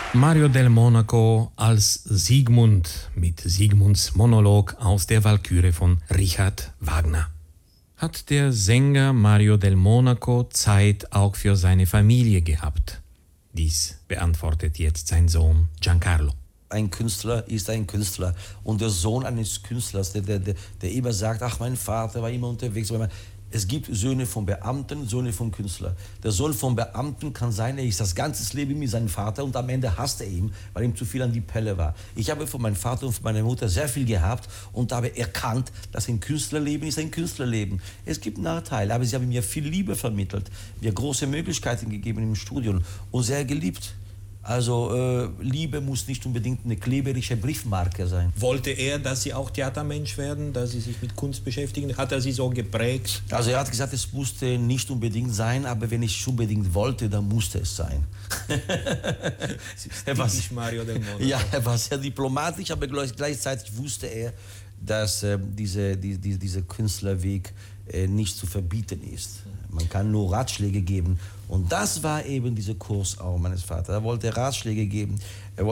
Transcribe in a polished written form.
Mario del Monaco als Siegmund mit Siegmunds Monolog aus der Walküre von Richard Wagner. Hat der Sänger Mario del Monaco Zeit auch für seine Familie gehabt? Dies beantwortet jetzt sein Sohn Giancarlo. Ein Künstler ist ein Künstler. Und der Sohn eines Künstlers, der immer sagt, ach, mein Vater war immer unterwegs. Es gibt Söhne von Beamten, Söhne von Künstlern. Der Sohn von Beamten kann sein, er ist das ganze Leben mit seinem Vater und am Ende hasst er ihn, weil ihm zu viel an die Pelle war. Ich habe von meinem Vater und von meiner Mutter sehr viel gehabt und habe erkannt, dass ein Künstlerleben ist ein Künstlerleben. Es gibt Nachteile, aber sie haben mir viel Liebe vermittelt, mir große Möglichkeiten gegeben im Studium und sehr geliebt. Also Liebe muss nicht unbedingt eine kleberische Briefmarke sein. Wollte er, dass Sie auch Theatermensch werden, dass Sie sich mit Kunst beschäftigen? Hat er Sie so geprägt? Also er hat gesagt, es musste nicht unbedingt sein, aber wenn ich es unbedingt wollte, dann musste es sein. Typisch Mario del Monaco. Ja, er war sehr diplomatisch, aber gleichzeitig wusste er, dass dieser Künstlerweg nicht zu verbieten ist. Man kann nur Ratschläge geben. Und das war eben dieser Kurs auch meines Vaters. Er wollte Ratschläge geben.